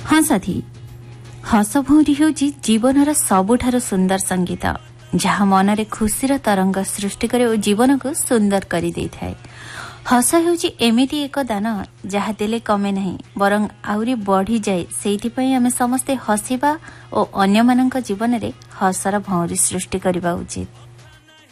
हाँ साथी, हस भौरी हेउछि जीवनर सबुठारु सुंदर संगीत जहाँ मनरे खुशीर तरंग सृष्टि करे और जीवन को सुंदर करि दैथाय। हस हेउछि एमिति एक दान जहाँ देले कमे नहीं बरं आउरी बढ़ी जाए। सेइथिपई आमे समस्ते हसिबा और अन्य मानक जीवन रे हसर भौरी सृष्टि करिबा उचित।